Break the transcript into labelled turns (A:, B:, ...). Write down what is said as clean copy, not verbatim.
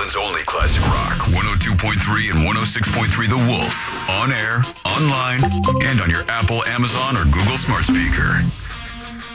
A: England's only classic rock, 102.3 and 106.3 The Wolf. On air, online, and on your Apple, Amazon, or Google smart speaker.